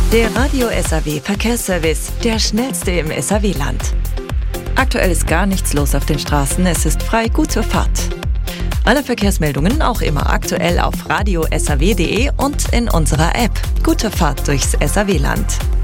Der Radio SAW Verkehrsservice, der schnellste im SAW-Land. Aktuell ist gar nichts los auf den Straßen, es ist frei, gute Fahrt. Alle Verkehrsmeldungen auch immer aktuell auf radio-saw.de und in unserer App. Gute Fahrt durchs SAW-Land.